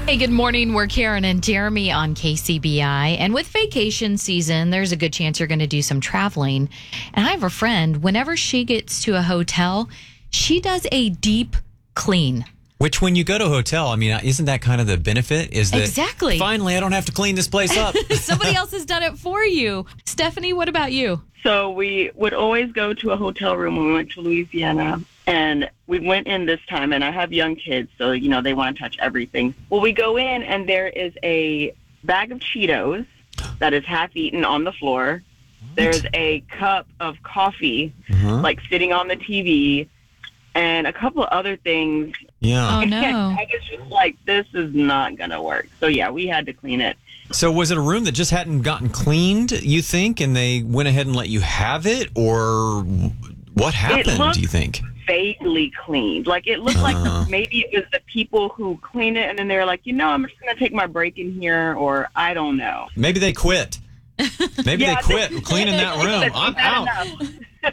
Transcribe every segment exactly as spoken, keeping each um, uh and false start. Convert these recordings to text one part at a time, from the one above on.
Hey, good morning. We're Karen and Jeremy on K C B I. And with vacation season, there's a good chance you're going to do some traveling. And I have a friend, whenever she gets to a hotel, she does a deep clean. Which, when you go to a hotel, I mean, isn't that kind of the benefit? Is that exactly. Finally, I don't have to clean this place up. Somebody else has done it for you. Stephanie, what about you? So we would always go to a hotel room when we went to Louisiana. And we went in this time, and I have young kids, so, you know, they want to touch everything. Well, we go in, and there is a bag of Cheetos that is half eaten on the floor. What? There's a cup of coffee, uh-huh. like, sitting on the T V, and a couple of other things. Yeah. Oh, no. I was just like, this is not going to work. So, yeah, we had to clean it. So was it a room that just hadn't gotten cleaned, you think, and they went ahead and let you have it? Or what happened, do you think? Vaguely cleaned. Like, it looked uh. like maybe it was the people who cleaned it, and then they were like, you know, I'm just going to take my break in here, or I don't know. Maybe they quit. Maybe yeah, they quit they, cleaning that room. I'm out.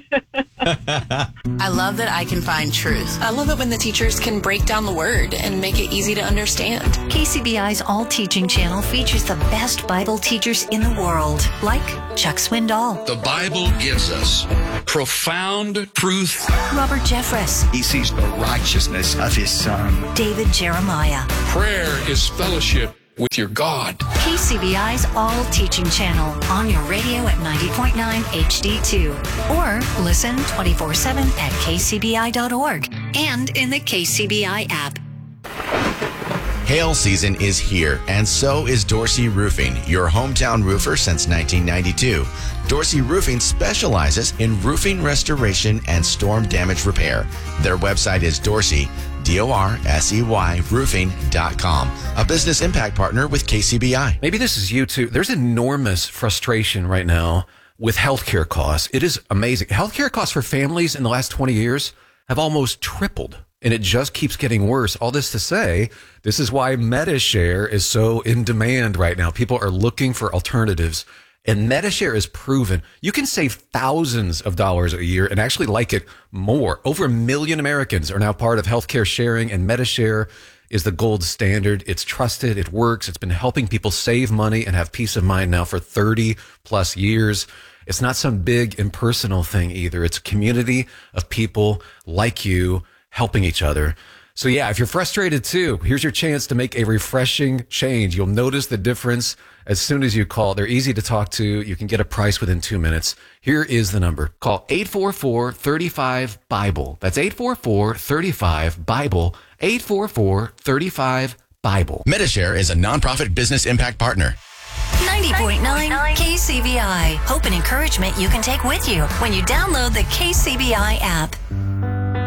I love that I can find truth. I love it when the teachers can break down the word and make it easy to understand. K C B I's All Teaching channel features the best Bible teachers in the world, like Chuck Swindoll. The Bible gives us profound truth. Robert Jeffress. He sees the righteousness of his son. David Jeremiah. Prayer is fellowship with your God. K C B I's All Teaching channel on your radio at ninety point nine H D two. Or listen twenty-four seven at K C B I dot org and in the K C B I app. Hail season is here, and so is Dorsey Roofing, your hometown roofer since nineteen ninety-two. Dorsey Roofing specializes in roofing restoration and storm damage repair. Their website is Dorsey, D O R S E Y, roofing dot com, a business impact partner with K C B I. Maybe this is you too. There's enormous frustration right now with healthcare costs. It is amazing. Healthcare costs for families in the last twenty years have almost tripled. And it just keeps getting worse. All this to say, this is why MediShare is so in demand right now. People are looking for alternatives. And MediShare is proven you can save thousands of dollars a year and actually like it more. Over a million Americans are now part of healthcare sharing, and MediShare is the gold standard. It's trusted. It works. It's been helping people save money and have peace of mind now for thirty plus years. It's not some big impersonal thing either. It's a community of people like you helping each other. So yeah, if you're frustrated too, here's your chance to make a refreshing change. You'll notice the difference as soon as you call. They're easy to talk to. You can get a price within two minutes. Here is the number. Call eight four four, three five, Bible. That's eight four four, three five, Bible. eight four four, three five, Bible. MediShare is a nonprofit business impact partner. ninety point nine K C B I. Hope and encouragement you can take with you when you download the K C B I app.